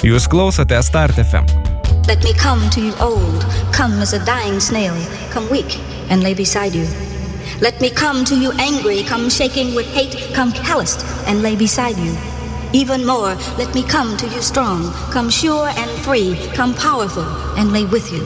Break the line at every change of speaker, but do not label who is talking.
Jūs klausote Start FM.
Let me come to you old, come as a dying snail, come weak and lay beside you. Let me come to you angry, come shaking with hate, come calloused and lay beside you. Even more, let me come to you strong, come sure and free, come powerful and lay with you.